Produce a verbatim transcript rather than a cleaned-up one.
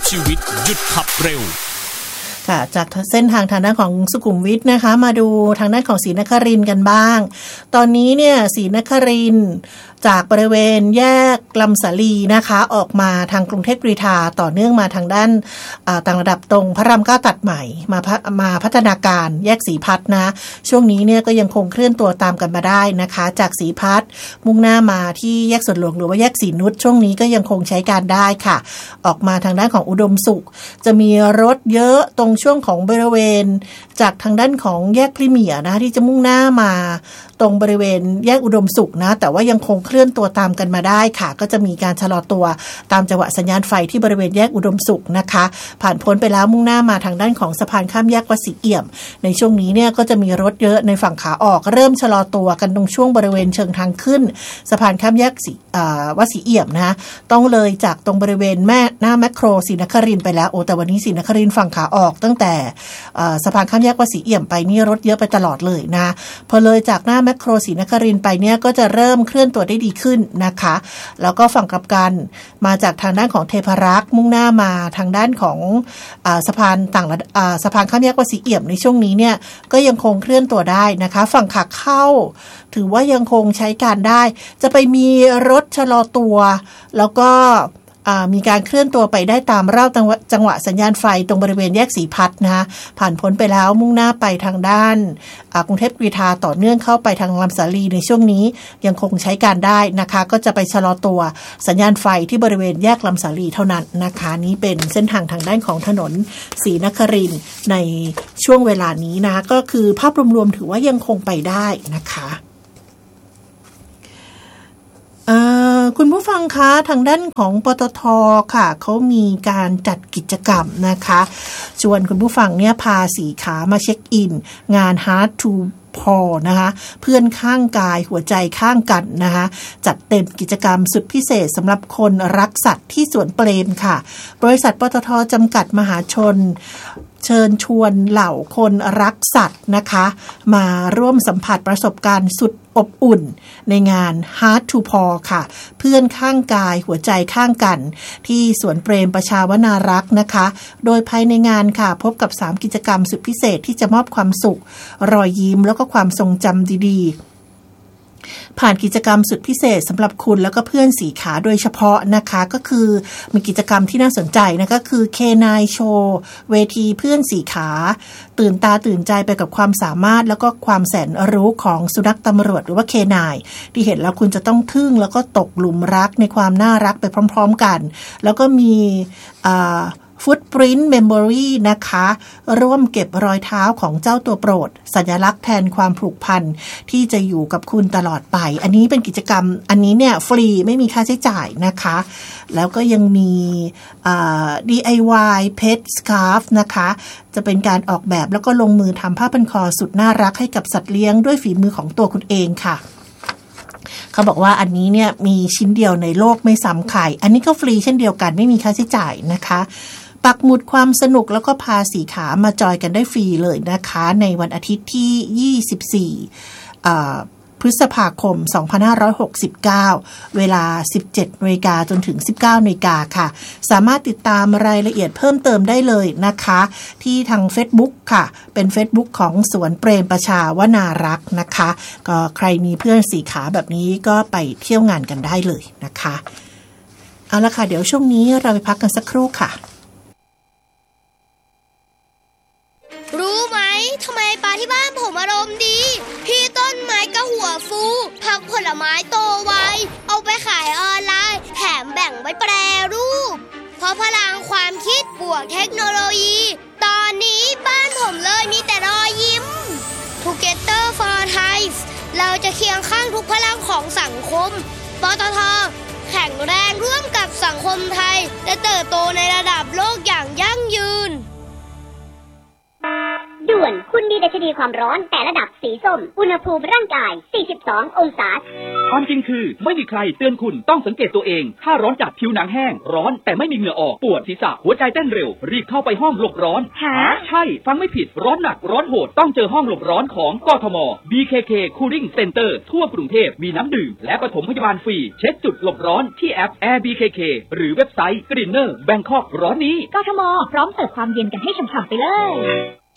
ชีวิตหยุดขับเร็วค่ะจากเส้นทางทางด้านของสุขุมวิทนะคะมาดูทางด้านของศรีนครินทร์กันบ้างตอนนี้เนี่ยศรีนครินทร์จากบริเวณแยกลำสาลีนะคะออกมาทางกรุงเทพกรีฑาต่อเนื่องมาทางด้านต่างระดับตรงพระรามเก้าตัดใหม่มามาพัฒนาการแยกศรีพัฒน์นะช่วงนี้เนี่ยก็ยังคงเคลื่อนตัวตามกันมาได้นะคะจากศรีพัฒน์มุ่งหน้ามาที่แยกสวนหลวงหรือว่าแยกศรีนุชช่วงนี้ก็ยังคงใช้การได้ค่ะออกมาทางด้านของอุดมสุขจะมีรถเยอะตรงช่วงของบริเวณจากทางด้านของแยกพรีเมียร์นะที่จะมุ่งหน้ามาตรงบริเวณแยกอุดมสุขนะแต่ว่ายังคงเคลื่อนตัวตามกันมาได้ค่ะก็จะมีการชะลอตัวตามจังหวะสัญญาณไฟที่บริเวณแยกอุดมสุขนะคะผ่านพ้นไปแล้วมุ่งหน้ามาทางด้านของสะพานข้ามแยกวัดศรีเอี่ยมในช่วงนี้เนี่ยก็จะมีรถเยอะในฝั่งขาออกเริ่มชะลอตัวกันตรงช่วงบริเวณเชิงทางขึ้นสะพานข้ามแยกวัดศรีเอี่ยมนะต้องเลยจากตรงบริเวณแม่หน้าแมคโครศรีนครินทร์ไปแล้วโอ้แต่วันนี้ศรีนครินทร์ฝั่งขาออกตั้งแต่สะพานข้ามแยกวัดศรีเอี่ยมไปนี่รถเยอะไปตลอดเลยนะพอเลยจากหน้าแมคโครศรีนครินทร์ไปเนี่ยก็จะเริ่มเคลื่อนตัวได้ดีขึ้นนะคะแล้วก็ฝั่งกลับกันมาจากทางด้านของเทพรักษ์มุ่งหน้ามาทางด้านของอ่าสะพานต่างอ่าสะพานข้ามแยกวัดศรีเอี่ยมในช่วงนี้เนี่ยก็ยังคงเคลื่อนตัวได้นะคะฝั่งขาเข้าถือว่ายังคงใช้การได้จะไปมีรถชะลอตัวแล้วก็มีการเคลื่อนตัวไปได้ตามรอบจังหวะสัญญาณไฟตรงบริเวณแยกศรีพัฒน์นะผ่านพ้นไปแล้วมุ่งหน้าไปทางด้านกรุงเทพกรีฑาต่อเนื่องเข้าไปทางลำสาลีในช่วงนี้ยังคงใช้การได้นะคะก็จะไปชะลอตัวสัญญาณไฟที่บริเวณแยกลำสาลีเท่านั้นนะคะนี้เป็นเส้นทางทางด้านของถนนศรีนครินทร์ในช่วงเวลานี้นะก็คือภาพรวมๆถือว่ายังคงไปได้นะคะคุณผู้ฟังคะทางด้านของปตท.ค่ะเขามีการจัดกิจกรรมนะคะชวนคุณผู้ฟังเนี่ยพาสีขามาเช็คอินงาน Heart toพอนะคะเพื่อนข้างกายหัวใจข้างกันนะคะจัดเต็มกิจกรรมสุดพิเศษสำหรับคนรักสัตว์ที่สวนเปรมค่ะบริษัทปตท.จำกัดมหาชนเชิญชวนเหล่าคนรักสัตว์นะคะมาร่วมสัมผัสประสบการณ์สุดอบอุ่นในงาน Heart to Paw ค่ะเพื่อนข้างกายหัวใจข้างกันที่สวนเปรมประชาวนารักษ์นะคะโดยภายในงานค่ะพบกับสามกิจกรรมสุดพิเศษที่จะมอบความสุขรอยยิ้มแล้วก็ความทรงจำดีๆผ่านกิจกรรมสุดพิเศษสำหรับคุณแล้วก็เพื่อนสีขาโดยเฉพาะนะคะก็คือมีกิจกรรมที่น่าสนใจนะคะคือ เค ไนน์ Show เวทีเพื่อนสีขาตื่นตาตื่นใจไปกับความสามารถแล้วก็ความแสนรู้ของสุนัขตำรวจหรือว่า เค ไนน์ ที่เห็นแล้วคุณจะต้องทึ่งแล้วก็ตกหลุมรักในความน่ารักไปพร้อมๆกันแล้วก็มีอ่าFootprint Memory นะคะร่วมเก็บรอยเท้าของเจ้าตัวโปรดสัญลักษณ์แทนความผูกพันที่จะอยู่กับคุณตลอดไปอันนี้เป็นกิจกรรมอันนี้เนี่ยฟรีไม่มีค่าใช้จ่ายนะคะแล้วก็ยังมีอ่า ดี ไอ วาย Pet Scarf นะคะจะเป็นการออกแบบแล้วก็ลงมือทำผ้าพันคอสุดน่ารักให้กับสัตว์เลี้ยงด้วยฝีมือของตัวคุณเองค่ะเขาบอกว่าอันนี้เนี่ยมีชิ้นเดียวในโลกไม่ซ้ำใครอันนี้ก็ฟรีเช่นเดียวกันไม่มีค่าใช้จ่ายนะคะปักหมุดความสนุกแล้วก็พาสีขามาจอยกันได้ฟรีเลยนะคะในวันอาทิตย์ที่ยี่สิบสี่อ่าพฤษภาคมสองพันห้าร้อยหกสิบเก้าเวลา สิบเจ็ดนาฬิกา จนถึง สิบเก้านาฬิกาค่ะสามารถติดตามรายละเอียดเพิ่มเติมได้เลยนะคะที่ทาง Facebook ค่ะเป็น Facebook ของสวนเปรมประชาวนารักษ์นะคะก็ใครมีเพื่อนสีขาแบบนี้ก็ไปเที่ยวงานกันได้เลยนะคะเอาละค่ะเดี๋ยวช่วงนี้เราไปพักกันสักครู่ค่ะรู้ไหมทำไมปลาที่บ้านผมอารมณ์ดีพี่ต้นไม้ก็หัวฟูผักผลไม้โตไวเอาไปขายออนไลน์แถมแบ่งไว้แปรรูปเพราะพลังความคิดบวกเทคโนโลยีตอนนี้บ้านผมเลยมีแต่รอยยิ้ม Together for Thai เราจะเคียงข้างทุกพลังของสังคมปตท.แข็งแรงร่วมกับสังคมไทยและเติบโตในระดับโลกอย่างยั่งยืนด่วนคุณมีเด็กช ดี ความร้อนแต่ระดับสีส้มอุณหภูมิร่างกายสี่สิบสององศาความจริงคือไม่มีใครเตือนคุณต้องสังเกตตัวเองถ้าร้อนจัดผิวหนังแห้งร้อนแต่ไม่มีเหงื่อออกปวดศีรษะหัวใจเต้นเร็วรีบเข้าไปห้องหลบร้อนฮะใช่ฟังไม่ผิดร้อนหนักร้อนโหดต้องเจอห้องหลบร้อนของกทม บี เค เค Cooling Center ทั่วกรุงเทพมีน้ำดื่มและปฐมพยาบาลฟรีเช็คจุดหลบร้อนที่แอป Air บี เค เค หรือเว็บไซต์ Greener Bangkok ร้อนนี้กทมพร้อมเสิร์ฟความเย็นกันให้ฉ่ำๆไปเลย